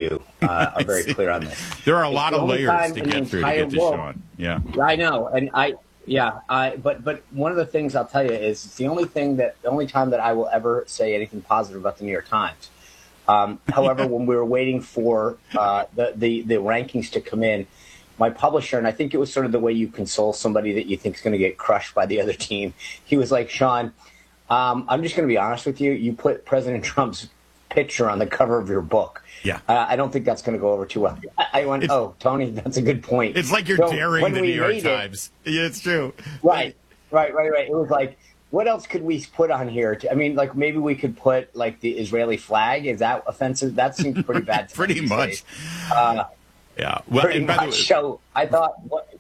you are very clear on this. There are a lot of layers to get through to get to Sean. Yeah, I know, and but one of the things I'll tell you is it's the only time that I will ever say anything positive about the New York Times. However, when we were waiting for the rankings to come in, my publisher, and I think it was sort of the way you console somebody that you think is going to get crushed by the other team, he was like, Sean, I'm just going to be honest with you. You put President Trump's picture on the cover of your book. Yeah. I don't think that's going to go over too well. I went, Tony, that's a good point. It's like you're daring the New York Times. Yeah, it's true. Right. It was like, what else could we put on here? I mean, like maybe we could put like the Israeli flag. Is that offensive? That seems pretty bad. Pretty much. Yeah. Well, pretty much. So I thought.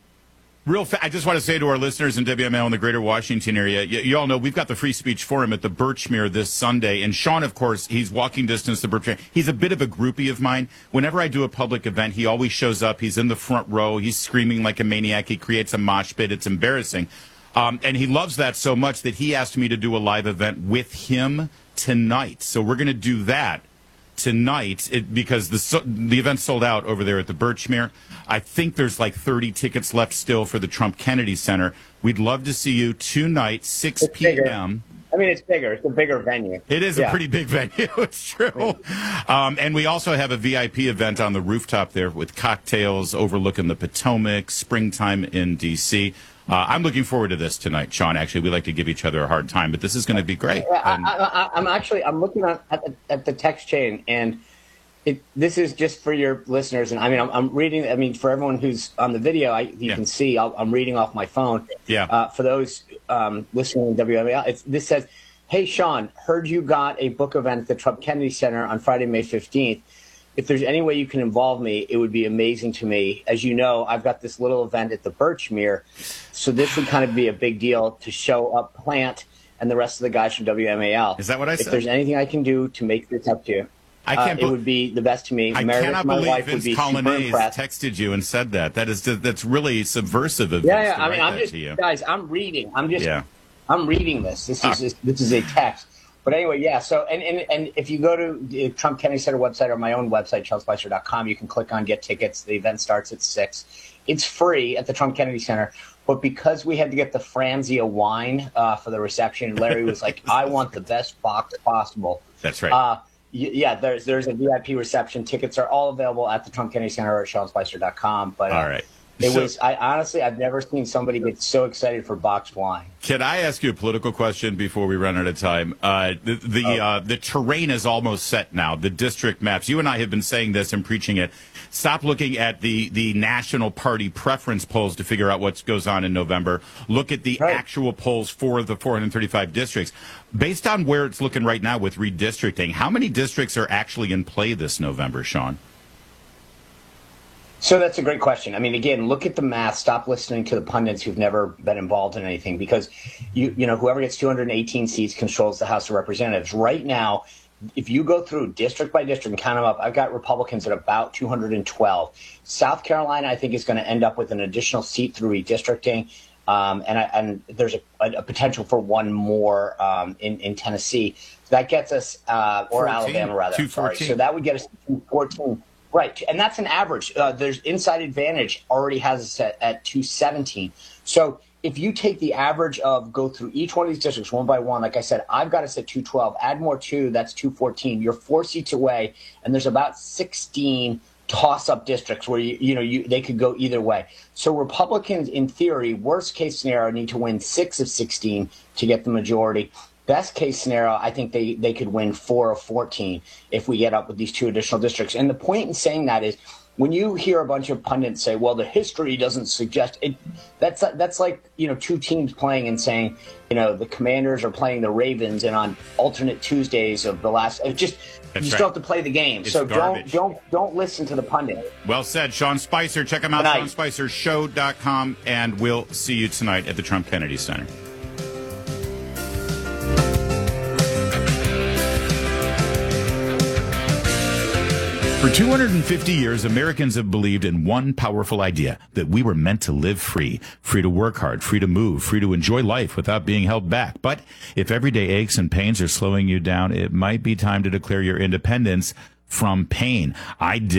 I just want to say to our listeners in WML in the greater Washington area, you all know we've got the Free Speech Forum at the Birchmere this Sunday. And Sean, of course, he's walking distance to Birchmere. He's a bit of a groupie of mine. Whenever I do a public event, he always shows up. He's in the front row. He's screaming like a maniac. He creates a mosh pit. It's embarrassing. And he loves that so much that he asked me to do a live event with him tonight. So we're going to do that tonight because the event sold out over there at the Birchmere. I think there's like 30 tickets left still for the Trump Kennedy Center. We'd love to see you tonight, 6 p.m. I mean, it's bigger. It's a bigger venue. It is a pretty big venue. It's true. And we also have a VIP event on the rooftop there with cocktails overlooking the Potomac, springtime in D.C. I'm looking forward to this tonight, Sean. Actually, we like to give each other a hard time, but this is going to be great. I'm looking at the text chain, and this is just for your listeners. And I mean, I'm reading. I mean, for everyone who's on the video, you can see I'm reading off my phone. Yeah. For those listening to WMAL, this says, "Hey, Sean, heard you got a book event at the Trump Kennedy Center on Friday, May 15th. If there's any way you can involve me, it would be amazing to me. As you know, I've got this little event at the Birchmere, so this would kind of be a big deal to show up Plant and the rest of the guys from WMAL. Is that what I said? If there's anything I can do to make this up to you, it would be the best to me. I cannot believe Vince Colonnese texted you and said that. That's really subversive of Vince to write that to you. Guys, I'm reading. I'm reading this. This is a text. But anyway, so and if you go to the Trump Kennedy Center website or my own website, seanspicer.com, you can click on Get Tickets. The event starts at 6. It's free at the Trump Kennedy Center. But because we had to get the Franzia wine for the reception, Larry was like, I want the best box possible. That's right. There's a VIP reception. Tickets are all available at the Trump Kennedy Center or at seanspicer.com. But all right. I've never seen somebody get so excited for boxed wine. Can I ask you a political question before we run out of time? The terrain is almost set now, the district maps. You and I have been saying this and preaching it. Stop looking at the national party preference polls to figure out what goes on in November. Look at the actual polls for the 435 districts. Based on where it's looking right now with redistricting, how many districts are actually in play this November, Sean? So that's a great question. I mean, again, look at the math. Stop listening to the pundits who've never been involved in anything, because you know whoever gets 218 seats controls the House of Representatives. Right now, if you go through district by district and count them up, I've got Republicans at about 212. South Carolina, I think, is going to end up with an additional seat through redistricting, and there's a potential for one more in Tennessee. So that gets us, or 14, Alabama rather. Sorry. So that would get us to 14. Right, and that's an average. There's Inside Advantage already has us at 217. So if you take the average of go through each one of these districts one by one, like I said, I've got us at 212. Add more 2, that's 214. You're 4 seats away, and there's about 16 toss-up districts where they could go either way. So Republicans, in theory, worst case scenario, need to win 6 of 16 to get the majority. Best case scenario, I think they could win 4 of 14 if we get up with these 2 additional districts. And the point in saying that is when you hear a bunch of pundits say, well, the history doesn't suggest it, that's like, 2 teams playing and saying, the Commanders are playing the Ravens and on alternate Tuesdays of the last, you still have to play the game. It's so garbage. don't listen to the pundit. Well said, Sean Spicer. Check him out, SeanSpicerShow.com, and we'll see you tonight at the Trump Kennedy Center. For 250 years, Americans have believed in one powerful idea, that we were meant to live free to work hard, free to move, free to enjoy life without being held back. But if everyday aches and pains are slowing you down, it might be time to declare your independence from pain. I did.